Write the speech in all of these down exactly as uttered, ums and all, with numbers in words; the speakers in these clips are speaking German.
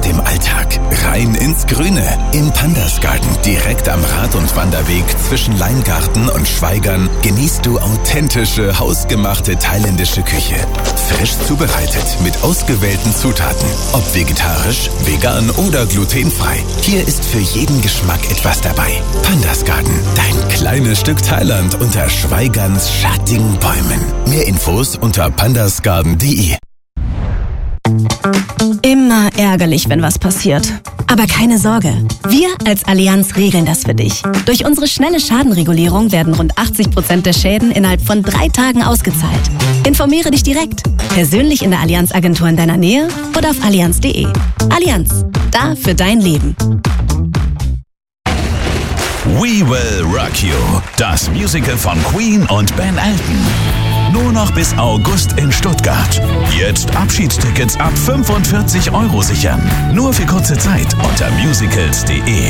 dem Alltag, rein ins Grüne. Im Pandas Garden, direkt am Rad- und Wanderweg zwischen Leingarten und Schweigern, genießt du authentische, hausgemachte thailändische Küche. Frisch zubereitet mit ausgewählten Zutaten. Ob vegetarisch, vegan oder glutenfrei. Hier ist für jeden Geschmack etwas dabei. Pandas Garden, dein kleines Stück Thailand unter Schweigerns schattigen Bäumen. Mehr Infos unter pandasgarden punkt de. Immer ärgerlich, wenn was passiert. Aber keine Sorge, wir als Allianz regeln das für dich. Durch unsere schnelle Schadenregulierung werden rund achtzig Prozent der Schäden innerhalb von drei Tagen ausgezahlt. Informiere dich direkt, persönlich in der Allianz-Agentur in deiner Nähe oder auf allianz punkt de. Allianz, da für dein Leben. We Will Rock You, das Musical von Queen und Ben Elton. Nur noch bis August in Stuttgart. Jetzt Abschiedstickets ab fünfundvierzig Euro sichern. Nur für kurze Zeit unter musicals punkt de.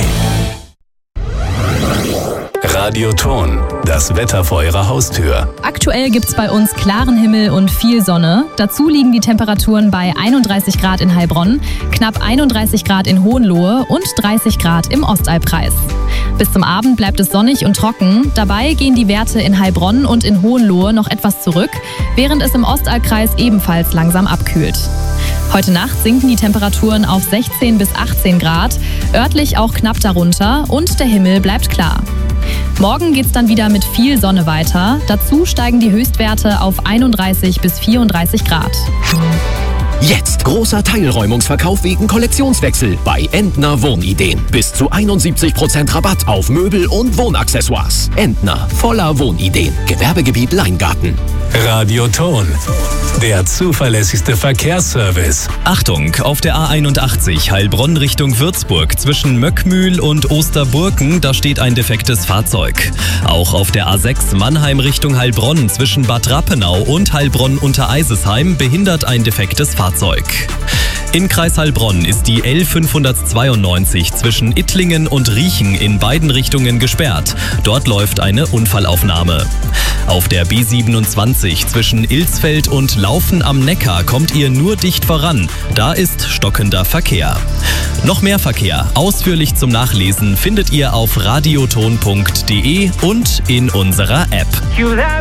Radioton, das Wetter vor Ihrer Haustür. Aktuell gibt's bei uns klaren Himmel und viel Sonne. Dazu liegen die Temperaturen bei einunddreißig Grad in Heilbronn, knapp einunddreißig Grad in Hohenlohe und dreißig Grad im Ostalbkreis. Bis zum Abend bleibt es sonnig und trocken. Dabei gehen die Werte in Heilbronn und in Hohenlohe noch etwas zurück, während es im Ostalbkreis ebenfalls langsam abkühlt. Heute Nacht sinken die Temperaturen auf sechzehn bis achtzehn Grad, örtlich auch knapp darunter und der Himmel bleibt klar. Morgen geht's dann wieder mit viel Sonne weiter. Dazu steigen die Höchstwerte auf einunddreißig bis vierunddreißig Grad. Jetzt großer Teilräumungsverkauf wegen Kollektionswechsel bei Entner Wohnideen. Bis zu einundsiebzig Prozent Rabatt auf Möbel und Wohnaccessoires. Entner, voller Wohnideen. Gewerbegebiet Leingarten. Radioton, der zuverlässigste Verkehrsservice. Achtung, auf der A einundachtzig Heilbronn Richtung Würzburg zwischen Möckmühl und Osterburken, da steht ein defektes Fahrzeug. Auch auf der A sechs Mannheim Richtung Heilbronn zwischen Bad Rappenau und Heilbronn unter Eisesheim behindert ein defektes Fahrzeug. Im Kreis Heilbronn ist die L fünfhundertzweiundneunzig zwischen Ittlingen und Riechen in beiden Richtungen gesperrt. Dort läuft eine Unfallaufnahme. Auf der B siebenundzwanzig zwischen Ilsfeld und Laufen am Neckar kommt ihr nur dicht voran. Da ist stockender Verkehr. Noch mehr Verkehr, ausführlich zum Nachlesen, findet ihr auf radioton punkt de und in unserer App.